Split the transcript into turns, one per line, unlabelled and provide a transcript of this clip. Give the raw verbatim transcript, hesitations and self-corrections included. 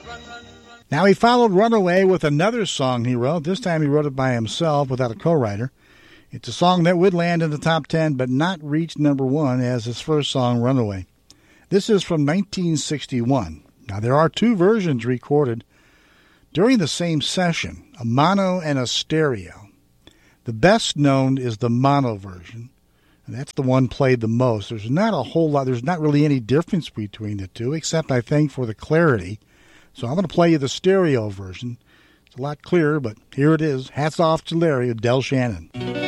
Now he followed Runaway with another song he wrote. This time he wrote it by himself without a co-writer. It's a song that would land in the top ten but not reach number one as his first song, Runaway. This is from nineteen sixty-one. Now there are two versions recorded during the same session, a mono and a stereo. The best known is the mono version, and that's the one played the most. There's not a whole lot, there's not really any difference between the two, except I think for the clarity. So I'm going to play you the stereo version. It's a lot clearer, but here it is. Hats off to Larry with Del Shannon.